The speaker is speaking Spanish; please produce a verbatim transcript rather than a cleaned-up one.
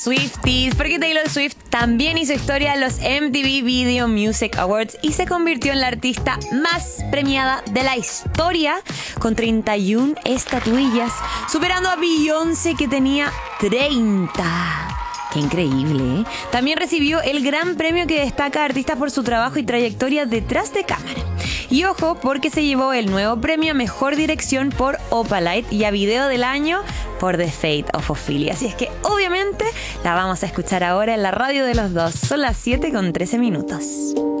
Swifties, porque Taylor Swift también hizo historia en los M T V Video Music Awards y se convirtió en la artista más premiada de la historia con treinta y una estatuillas, superando a Beyoncé que tenía treinta. ¡Qué increíble! ¿eh? También recibió el gran premio que destaca a artistas por su trabajo y trayectoria detrás de cámara. Y ojo, porque se llevó el nuevo premio a Mejor Dirección por Opalite y a Video del Año por The Fate of Ophelia. Así es que, obviamente, la vamos a escuchar ahora en la radio de los dos. Son las siete con trece minutos.